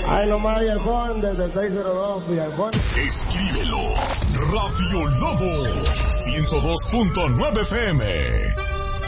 Ahí nomás Villafón, desde 602 Villafón. Escríbelo. Radio Lobo 102.9 FM.